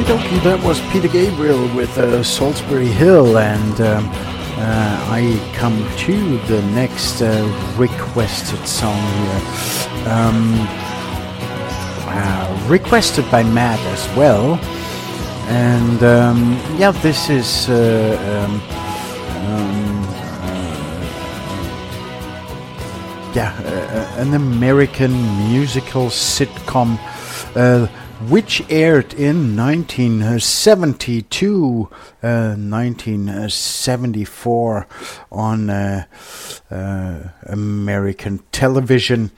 dokie, that was Peter Gabriel with Salisbury Hill, and I come to the next requested song here. Requested by Matt as well, and yeah, this is an American musical sitcom which aired in 1972, 1974 on American television.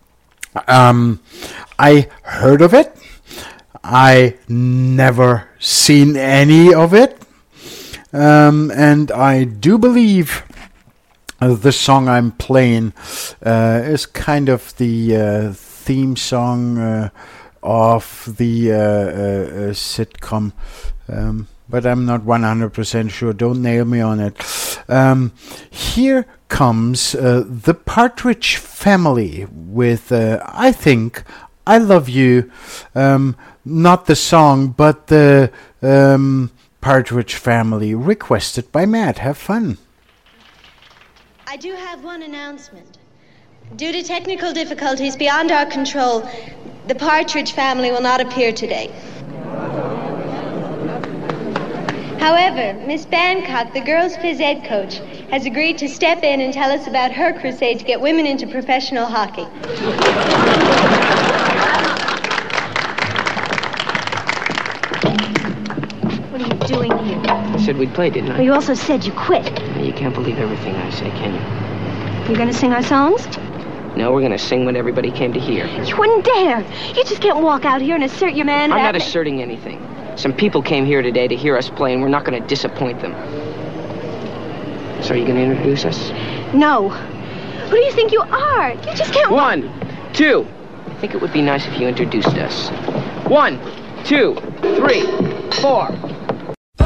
I heard of it. I never seen any of it. And I do believe the song I'm playing is kind of the theme song of the sitcom, but I'm not 100% sure. Don't nail me on it. Here comes the Partridge Family with I Think I Love You. Not the song, but the Partridge Family, requested by Matt. Have fun. I do have one announcement. Due to technical difficulties beyond our control, the Partridge Family will not appear today. However, Miss Bancock, the girls' phys ed coach, has agreed to step in and tell us about her crusade to get women into professional hockey. What are you doing here? I said we'd play, didn't I? Well, you also said you quit. You can't believe everything I say, can you? You gonna sing our songs? No, we're gonna sing what everybody came to hear. You wouldn't dare. You just can't walk out here and assert your man. I'm not asserting anything. Some people came here today to hear us play, and we're not gonna disappoint them. So are you gonna introduce us? No. Who do you think you are? You just can't... 1, 2. I think it would be nice if you introduced us. 1, 2, 3, 4.